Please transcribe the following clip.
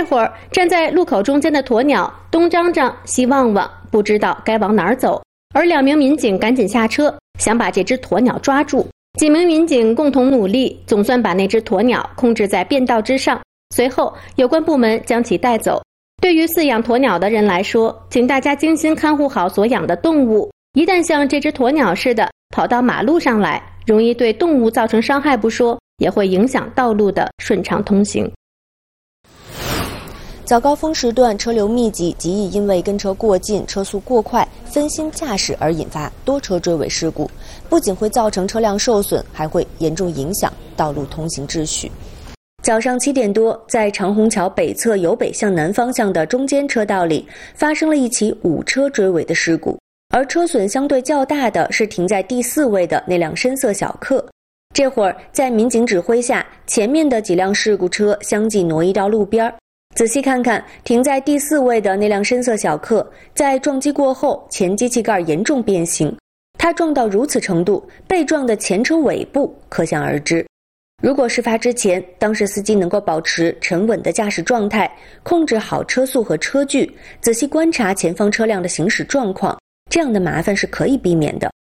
这会儿站在路口中间的鸵鸟东张张西望望，不知道该往哪儿走，而2名民警赶紧下车，想把这只鸵鸟抓住。几名民警共同努力，总算把那只鸵鸟控制在便道之上。随后有关部门将其带走。对于饲养鸵鸟的人来说，请大家精心看护好所养的动物，一旦像这只鸵鸟似的跑到马路上来，容易对动物造成伤害不说，也会影响道路的顺畅通行。 早高峰时段车流密集，极易因为跟车过近、车速过快、分心驾驶而引发多车追尾事故，不仅会造成车辆受损，还会严重影响道路通行秩序。早上7点多，在长虹桥北侧由北向南方向的中间车道里，发生了一起5车追尾的事故，而车损相对较大的是停在第4位的那辆深色小客。这会儿在民警指挥下，前面的几辆事故车相继挪移到路边。仔细看看，停在第4位的那辆深色小客，在撞击过后，前机器盖严重变形。它撞到如此程度，被撞的前车尾部可想而知。如果事发之前，当事司机能够保持沉稳的驾驶状态，控制好车速和车距，仔细观察前方车辆的行驶状况，这样的麻烦是可以避免的。